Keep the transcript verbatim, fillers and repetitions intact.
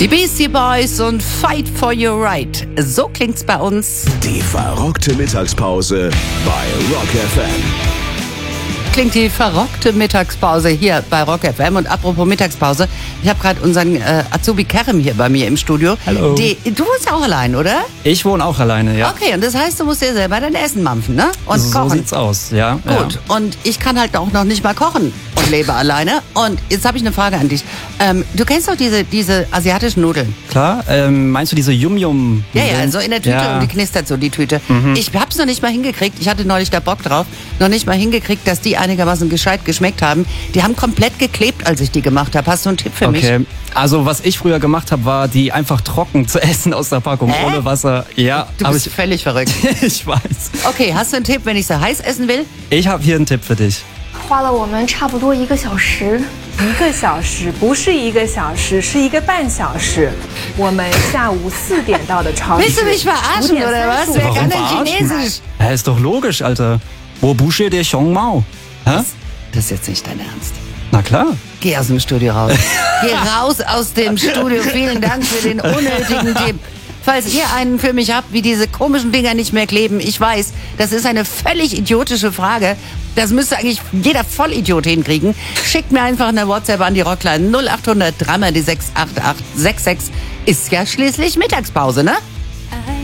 Die Beastie Boys und Fight for Your Right. So klingt's bei uns. Die verrockte Mittagspause bei Rock F M. Klingt die verrockte Mittagspause hier bei Rock F M. Und apropos Mittagspause, ich habe gerade unseren äh, Azubi Kerem hier bei mir im Studio. Hallo. Die, du wohnst auch allein, oder? Ich wohne auch alleine, ja. Okay, und das heißt, du musst dir selber dein Essen mampfen, ne? Und so kochen. sieht's aus, ja. Gut, Ja. und ich kann halt auch noch nicht mal kochen und lebe alleine. Und jetzt habe ich eine Frage an dich. Ähm, du kennst doch diese, diese asiatischen Nudeln? Klar, ähm, meinst du diese Yum-Yum? Ja, ja, so in der Tüte Ja. und die knistert so, die Tüte. Mhm. Ich hab's noch nicht mal hingekriegt, ich hatte neulich da Bock drauf, noch nicht mal hingekriegt, dass die einigermaßen gescheit geschmeckt haben. Die haben komplett geklebt, als ich die gemacht habe. Hast du einen Tipp für mich? Okay, also was ich früher gemacht habe, war die einfach trocken zu essen aus der Packung, Hä? ohne Wasser. Ja, Du aber bist ich, völlig verrückt. ich weiß. Okay, hast du einen Tipp, wenn ich sie heiß essen will? Ich habe hier einen Tipp für dich. 花了我们差不多一个小时。 一个小时不是一个小时，是一个半小时。我们下午四点到的超市。 Willst du mich verarschen oder was? Wer kann denn Chinesisch? Ja, ist doch logisch, Alter. Wo busche der Xiong Mao? Hä? Das ist jetzt nicht dein Ernst. Na klar. Geh aus dem Studio raus. Geh raus aus dem Studio. Vielen Dank für den unnötigen Tipp. Falls ihr einen für mich habt, wie diese komischen Dinger nicht mehr kleben, ich weiß, das ist eine völlig idiotische Frage. Das müsste eigentlich jeder Vollidiot hinkriegen. Schickt mir einfach eine WhatsApp an die Rockline null acht hundert drei mal die sechs acht acht sechs sechs. Ist ja schließlich Mittagspause, ne?